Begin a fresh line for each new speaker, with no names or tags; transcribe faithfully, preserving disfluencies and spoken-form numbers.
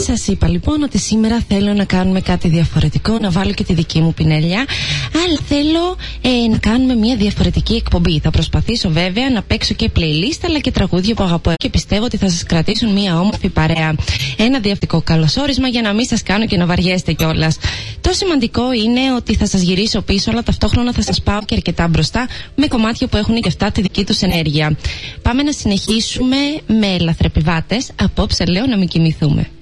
Σας είπα λοιπόν ότι σήμερα θέλω να κάνουμε κάτι διαφορετικό, να βάλω και τη δική μου πινέλια, αλλά θέλω ε, να κάνουμε μια διαφορετική εκπομπή. Θα προσπαθήσω βέβαια να παίξω και playlist αλλά και τραγούδια που αγαπώ και πιστεύω ότι θα σας κρατήσουν μια όμορφη παρέα. Ένα διαφορετικό καλωσόρισμα για να μην σας κάνω και να βαριέστε κιόλας. Το σημαντικό είναι ότι θα σας γυρίσω πίσω, αλλά ταυτόχρονα θα σας πάω και αρκετά μπροστά με κομμάτια που έχουν και αυτά τη δική τους ενέργεια. Πάμε να συνεχίσουμε με λαθρεπιβάτες. Απόψε λέω να μην κοιμηθούμε.